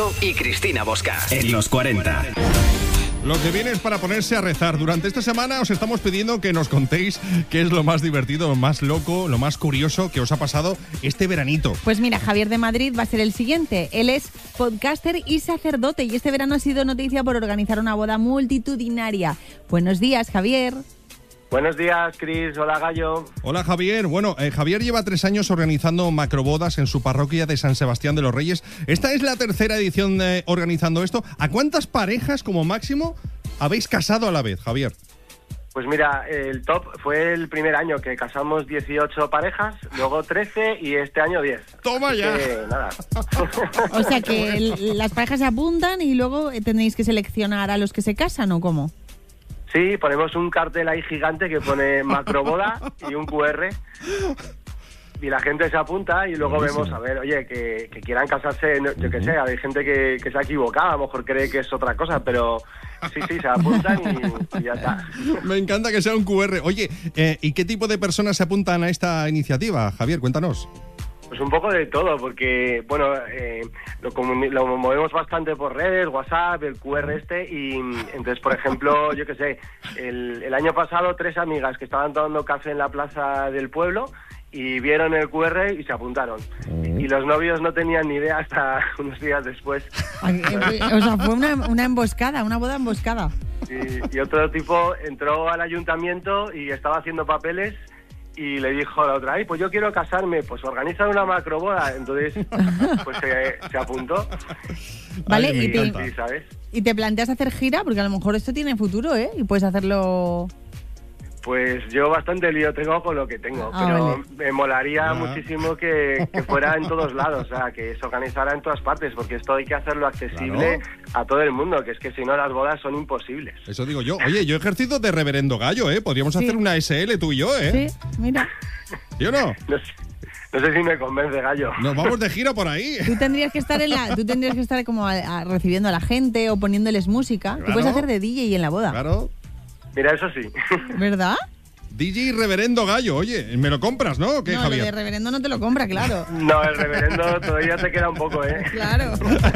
Y Cristina Bosca en los 40. Lo que viene es para ponerse a rezar. Durante esta semana os estamos pidiendo que nos contéis qué es lo más divertido, lo más loco, lo más curioso que os ha pasado este veranito. Pues mira, Javier de Madrid va a ser el siguiente. Él es podcaster y sacerdote y este verano ha sido noticia por organizar una boda multitudinaria. Buenos días, Javier. Buenos días, Cris. Hola, Gallo. Hola, Javier. Bueno, Javier lleva 3 años organizando macrobodas en su parroquia de San Sebastián de los Reyes. Esta es la tercera edición organizando esto. ¿A cuántas parejas, como máximo, habéis casado a la vez, Javier? Pues mira, el top fue el primer año que casamos 18 parejas, luego 13 y este año 10. ¡Toma ya! Nada. O sea que las parejas se apuntan y luego tenéis que seleccionar a los que se casan, ¿o cómo? Sí, ponemos un cartel ahí gigante que pone macroboda y un QR y la gente se apunta y luego vemos, a ver, oye, que quieran casarse, yo qué sé, hay gente que se ha equivocado, a lo mejor cree que es otra cosa, pero sí, se apuntan y ya está. Me encanta que sea un QR. Oye, ¿y qué tipo de personas se apuntan a esta iniciativa, Javier? Cuéntanos. Pues un poco de todo, porque, bueno, lo movemos bastante por redes, WhatsApp, el QR y entonces, por ejemplo, yo qué sé, el año pasado 3 amigas que estaban tomando café en la plaza del pueblo y vieron el QR y se apuntaron. Y los novios no tenían ni idea hasta unos días después. O sea, fue una emboscada, una boda emboscada. Y otro tipo entró al ayuntamiento y estaba haciendo papeles y le dijo a la otra, pues yo quiero casarme, pues organizan una macroboda. Entonces, pues se apuntó. Vale, Ay, sí, ¿sabes? ¿Y te planteas hacer gira? Porque a lo mejor esto tiene futuro, ¿eh? Y puedes hacerlo... Pues yo bastante lío tengo con lo que tengo, pero vale. me molaría muchísimo que fuera en todos lados, o sea, que se organizara en todas partes, porque esto hay que hacerlo accesible a todo el mundo, que es que si no las bodas son imposibles. Eso digo yo. Oye, yo he ejercido de reverendo gallo, ¿eh? Podríamos hacer una SL tú y yo, ¿eh? Sí, mira. ¿Sí o no? No sé si me convence, Gallo. Nos vamos de gira por ahí. Tú tendrías que estar como recibiendo a la gente o poniéndoles música. Claro. Tú puedes hacer de DJ en la boda. Claro. Mira, eso sí. ¿Verdad? DJ Reverendo Gallo, oye, ¿me lo compras, no? ¿O qué, No, Javier? lo de reverendo no te lo compra, claro. No, el reverendo todavía te queda un poco, ¿eh? Claro.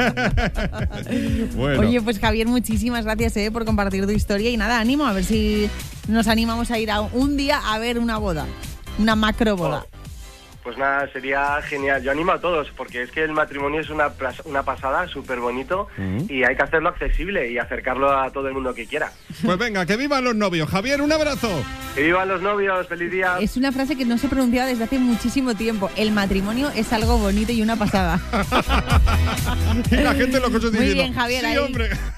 Bueno. Oye, pues Javier, muchísimas gracias por compartir tu historia y nada, ánimo, a ver si nos animamos a ir un día a ver una boda, una macro boda. Pues nada, sería genial. Yo animo a todos, porque es que el matrimonio es una pasada, súper bonito, y hay que hacerlo accesible y acercarlo a todo el mundo que quiera. Pues venga, que vivan los novios. Javier, un abrazo. ¡Que vivan los novios! ¡Feliz día! Es una frase que no se pronunciaba desde hace muchísimo tiempo. El matrimonio es algo bonito y una pasada. Y la gente lo que os Muy bien, Javier. Sí, ahí. hombre.